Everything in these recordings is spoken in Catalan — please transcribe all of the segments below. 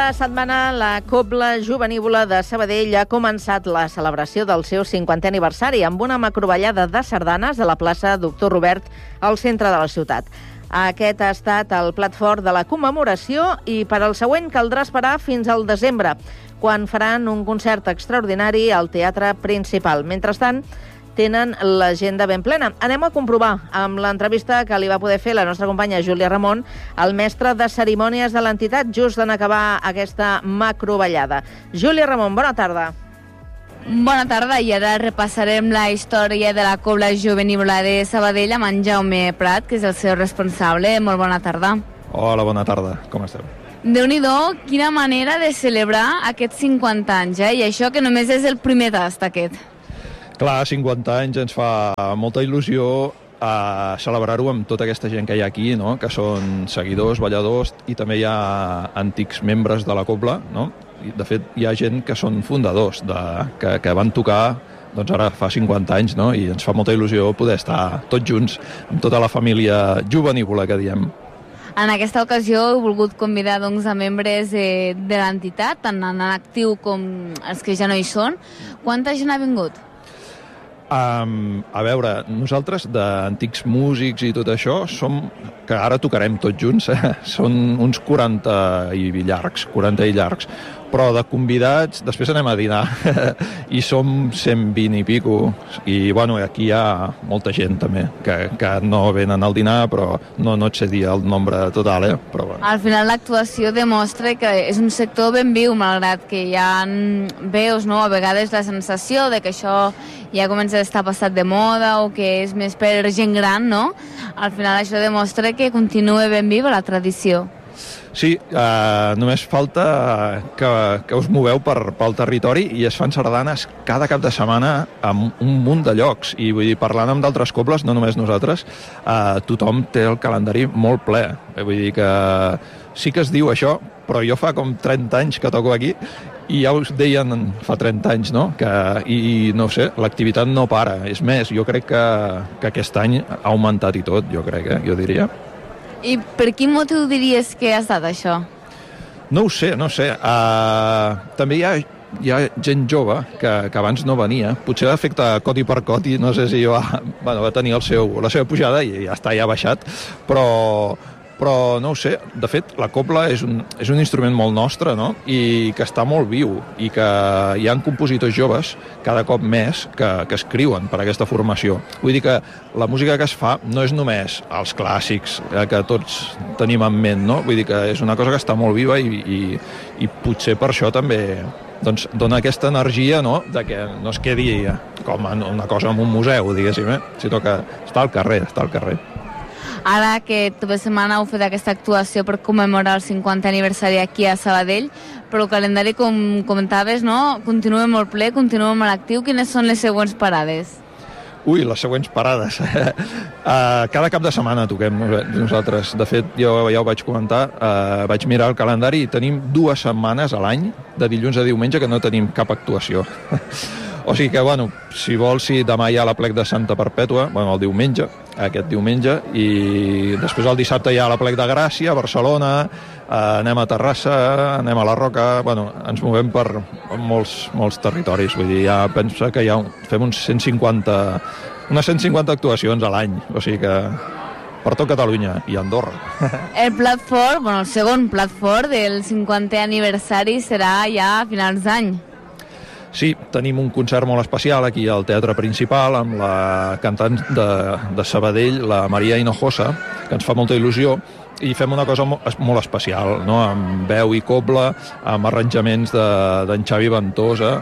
La setmana la Cobla Jovenívola de Sabadell ha començat la celebració del seu 50è aniversari amb una macroballada de sardanes a la plaça Doctor Robert al centre de la ciutat. Aquest ha estat el plat fort de la commemoració i per al següent caldrà esperar fins al desembre, quan faran un concert extraordinari al Teatre Principal. Mentrestant, tenen l'agenda ben plena. Anem a comprovar amb l'entrevista que li va poder fer la nostra companya Júlia Ramon, el mestre de cerimònies de l'entitat, just en acabar aquesta macroballada. Júlia Ramon, bona tarda. Bona tarda, i ara repassarem la història de la Cobla Jovenívola de Sabadell amb en Jaume Prat, que és el seu responsable. Molt bona tarda. Hola, bona tarda. Com esteu? Déu-n'hi-do, quina manera de celebrar aquests 50 anys, I això que només és el primer tast, aquest. Clar, 50 anys ens fa molta il·lusió celebrar-ho amb tota aquesta gent que hi ha aquí, no? Que són seguidors, balladors, i també hi ha antics membres de la Cobla, no? I, de fet, hi ha gent que són fundadors, que van tocar doncs ara fa 50 anys, no? I ens fa molta il·lusió poder estar tots junts amb tota la família jovenívola que diem. En aquesta ocasió he volgut convidar doncs, a membres de l'entitat, tant en actiu com els que ja no hi són. Quanta gent ha vingut? A veure, nosaltres d'antics músics i tot això que ara tocarem tots junts, són uns 40 i llargs, però de convidats després anem a dinar i som 120 i pico, i bueno, aquí hi ha molta gent també que no venen al dinar, però no et sé dir el nombre total, però bueno. Al final l'actuació demostra que és un sector ben viu, malgrat que hi ha veus, no? A vegades la sensació de que això ja comença a estar passat de moda o que és més per gent gran, no? Al final això demostra que continua ben viva la tradició. Sí, només falta que us moveu pel territori i es fan sardanes cada cap de setmana en un munt de llocs. I vull dir, parlant amb d'altres cobles, no només nosaltres, tothom té el calendari molt ple. Vull dir que sí que es diu això, però jo fa com 30 anys que toco aquí i ja us deien fa 30 anys, no? I no sé, l'activitat no para. És més, jo crec que aquest any ha augmentat i tot, jo crec, jo diria. I per quin motiu diries que ha estat això? No ho sé. També hi ha gent jove que abans no venia. Potser l'efecte coti per coti, no sé si va tenir la seva pujada i ja està, ja ha baixat, però no ho sé. De fet, la cobla és un instrument molt nostre, no? I que està molt viu, i que hi ha compositors joves cada cop més que escriuen per aquesta formació. Vull dir que la música que es fa no és només els clàssics que tots tenim en ment, no? Vull dir que és una cosa que està molt viva i potser per això també doncs, dona aquesta energia, no? De que no es quedi com una cosa en un museu, diguéssim, sinó que està al carrer. Ara que tota setmana heu fet aquesta actuació per commemorar el 50è aniversari aquí a Sabadell, però el calendari, com comentaves, no? Continua molt ple, continua molt actiu. Quines són les següents parades? Ui, les següents parades. Cada cap de setmana toquem nosaltres. De fet, jo ja ho vaig comentar, vaig mirar el calendari i tenim 2 setmanes a l'any, de dilluns a diumenge, que no tenim cap actuació. O sigui que, bueno, si vols, demà hi ha l'Aplec de Santa Perpètua, el diumenge, aquest diumenge, i després el dissabte hi ha l'Aplec de Gràcia, a Barcelona, anem a Terrassa, anem a la Roca, ens movem per molts territoris, vull dir, ja pensa que fem unes 150 actuacions a l'any, o sigui que per tot Catalunya i Andorra. El plat fort, el segon plat fort del 50è aniversari serà ja a finals d'any. Sí, tenim un concert molt especial aquí al Teatre Principal amb la cantant de Sabadell, la Maria Hinojosa, que ens fa molta il·lusió, i fem una cosa molt especial, no? Amb veu i cobla, amb arranjaments d'en Xavi Ventosa,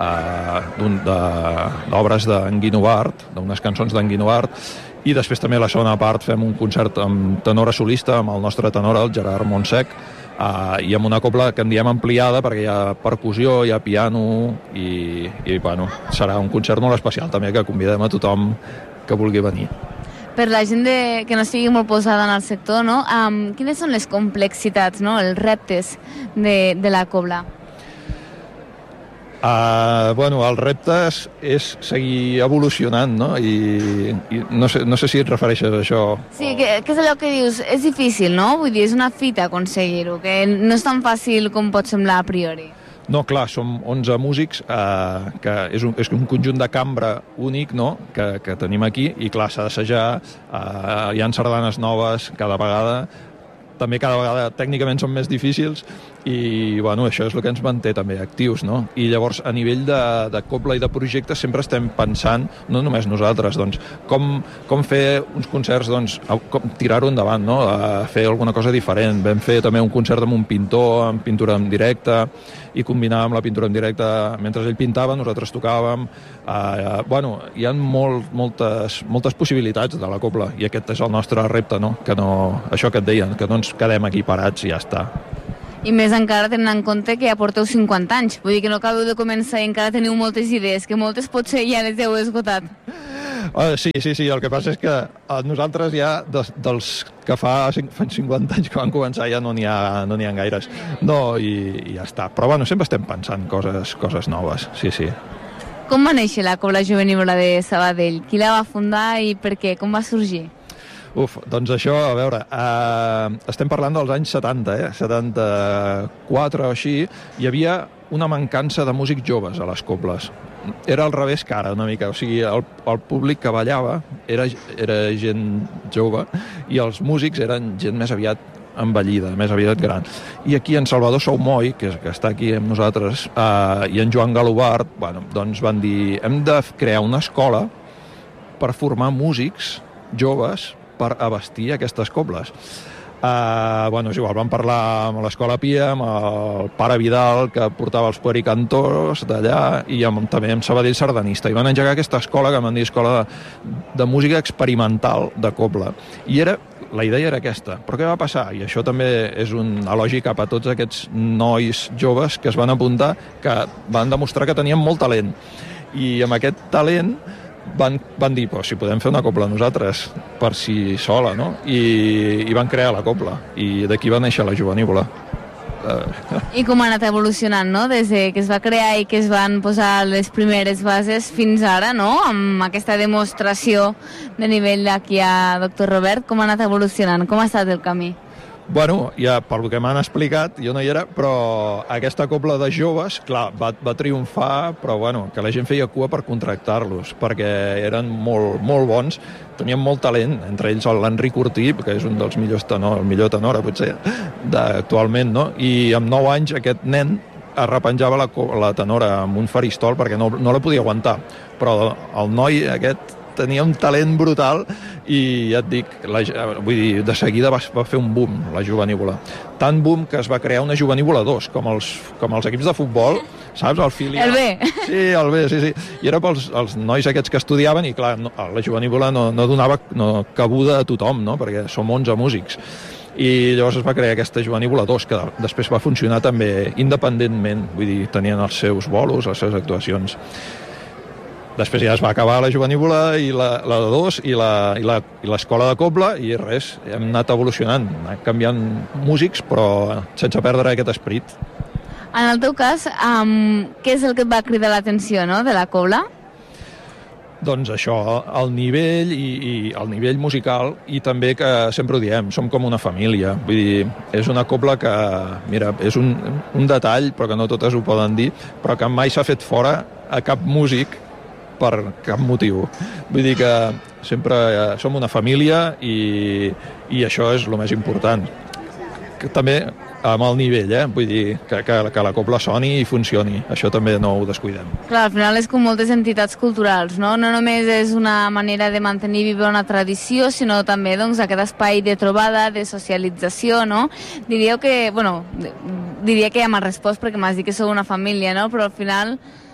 d'obres d'en Guinovart, d'unes cançons d'en Guinovart, i després també a la segona part fem un concert amb tenora solista, amb el nostre tenor, el Gerard Montsec, i amb una cobla que en diem ampliada perquè hi ha percussió, hi ha piano i serà un concert molt especial també, que convidem a tothom que vulgui venir. Per la gent que no estigui molt posada en el sector, no? Quines són les complexitats, no? Els reptes de la cobla? Bueno, el repte és seguir evolucionant, no? I no sé si et refereixes a això. Sí, que és allò que dius, és difícil, no? Vull dir, és una fita aconseguir-ho, que no és tan fàcil com pot semblar a priori. No, clar, som 11 músics, que és un conjunt de cambra únic, no?, que tenim aquí, i clar, s'ha d'assajar, hi ha sardanes noves cada vegada, també cada vegada tècnicament són més difícils, i bueno, això és el que ens manté també actius, no? I llavors a nivell de cobla i de projecte sempre estem pensant, no només nosaltres, doncs, com fer uns concerts, doncs, com tirar-ho endavant, no? Fer alguna cosa diferent. Vam fer també un concert amb un pintor, amb pintura en directe, i combinàvem la pintura en directe mentre ell pintava, nosaltres tocàvem. Bueno, hi ha moltes possibilitats de la cobla, i aquest és el nostre repte, no? Això que et deien, que no ens quedem aquí parats i ja està. I més encara tenint en compte que ja porteu 50 anys. Vull dir que no acabeu de començar i encara teniu moltes idees, que moltes potser ja les heu esgotat. Sí, el que passa és que nosaltres ja, dels que fa 50 anys que van començar, ja no n'hi ha gaires. No, i ja està. Però bueno, sempre estem pensant coses noves, sí. Com va néixer la Cobla Jovenívola de Sabadell? Qui la va fundar i per què? Com va sorgir? Doncs això, a veure, estem parlant dels anys 70, 74 o així, hi havia una mancança de músics joves a les cobles. Era al revés que ara, una mica, o sigui, el públic que ballava era gent jove i els músics eren gent més aviat envellida, més aviat gran. I aquí en Salvador Soumoy, que està aquí amb nosaltres, i en Joan Galobart, bueno, doncs van dir, hem de crear una escola per formar músics joves per abastir aquestes cobles. Bueno, és igual, vam parlar amb l'Escola Pia, amb el pare Vidal, que portava els puericantors d'allà, i també amb Sabadell Sardanista. I van engegar aquesta escola, que van dir escola de música experimental de cobla. I la idea era aquesta. Però què va passar? I això també és un elogi cap a tots aquests nois joves que es van apuntar, que van demostrar que tenien molt talent. I amb aquest talent van dir, si podem fer una cobla nosaltres per si sola, no? I van crear la cobla, i d'aquí va néixer la Jovenívola. I com ha anat evolucionant, no? Des que es va crear i que es van posar les primeres bases fins ara, no? Amb aquesta demostració de nivell d'aquí a Dr. Robert, com ha anat evolucionant? Com ha estat el camí? Bueno, ja pel que m'han explicat, jo no hi era, però aquesta cobla de joves, clar, va triomfar, però bueno, que la gent feia cua per contractar-los, perquè eren molt, molt bons, tenien molt talent, entre ells l'Enric Ortí, que és un dels millors tenors, el millor tenor, potser, actualment, no? I amb 9 anys aquest nen arrepenjava la tenora amb un faristol perquè no la podia aguantar, però el noi aquest tenia un talent brutal i ja et dic, vull dir, de seguida va fer un boom la Jovenívola. Tant boom que es va crear una Jovenívola 2, com els equips de futbol, saps? El filial. El B. Sí, el B, sí. I era pels nois aquests que estudiaven i clar, la Jovenívola no donava cabuda a tothom, no? Perquè som 11 músics. I llavors es va crear aquesta Jovenívola 2, que després va funcionar també independentment, vull dir, tenien els seus bolos, les seves actuacions. Després ja es va acabar la Jovenívola i la de 2 i l'escola de cobla i res, hem anat evolucionant, canviant músics però sense perdre aquest esperit. En el teu cas, què és el que et va cridar l'atenció, no?, de la cobla? Doncs això, el nivell musical i també que sempre ho diem, som com una família. Vull dir, és una cobla que, mira, és un detall, però que no totes ho poden dir, però que mai s'ha fet fora a cap músic per cap motiu. Vull dir que sempre som una família i això és el més important. També amb el nivell, vull dir, que la cobla soni i funcioni. Això també no ho descuidem. Clar, al final és com moltes entitats culturals, no? No només és una manera de mantenir viva una tradició, sinó també doncs, aquest espai de trobada, de socialització, no? Diria que ja m'has respost perquè m'has dit que sou una família, no? Però al final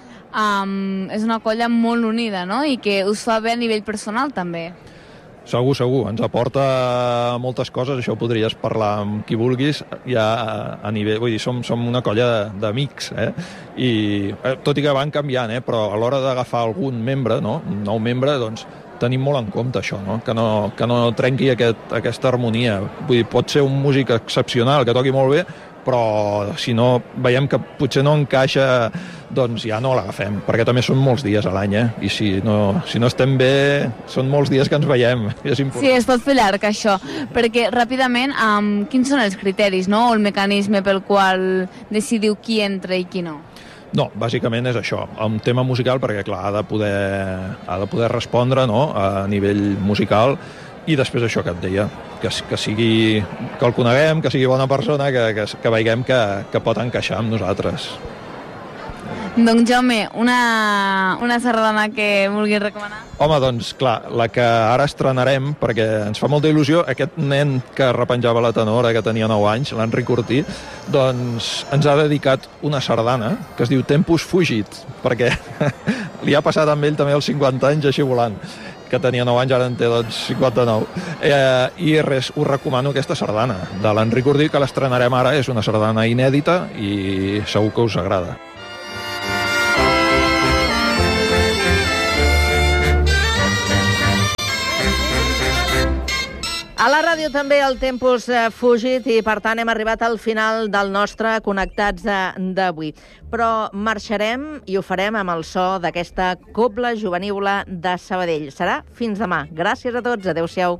és una colla molt unida, no? I que us fa bé a nivell personal, també. Segur, ens aporta moltes coses, això ho podries parlar amb qui vulguis, ja a nivell, vull dir, som una colla d'amics, i tot i que van canviant, però a l'hora d'agafar algun membre, no? Un nou membre, doncs tenim molt en compte això, no? Que no trenqui aquesta harmonia. Vull dir, pot ser un músic excepcional, que toqui molt bé, però si no veiem que potser no encaixa, doncs ja no l'agafem, perquè també són molts dies a l'any, i si no estem bé, són molts dies que ens veiem, és important. Sí, es pot fer llarg, això, perquè ràpidament, quins són els criteris, no?, o el mecanisme pel qual decidiu qui entra i qui no? No, bàsicament és això, un tema musical, perquè clar, ha de poder respondre, no?, a nivell musical, i després això que et deia, que el coneguem, que sigui bona persona, que veiem que pot encaixar amb nosaltres. Doncs Jaume, una sardana que vulguis recomanar? Home, doncs clar, la que ara estrenarem, perquè ens fa molta il·lusió, aquest nen que repenjava la tenora, que tenia 9 anys, l'Enric Cortí, doncs ens ha dedicat una sardana que es diu Tempus Fugit, perquè li ha passat amb ell també els 50 anys així volant, que tenia 9 anys, ara en té doncs 59. I res, us recomano aquesta sardana de l'Enric Cortí, que l'estrenarem ara, és una sardana inèdita i segur que us agrada. A la ràdio també el Tempus Fugit i, per tant, hem arribat al final del nostre Connectats d'avui. Però marxarem i ho farem amb el so d'aquesta Cobla Jovenívola de Sabadell. Serà fins demà. Gràcies a tots. Adéu-siau.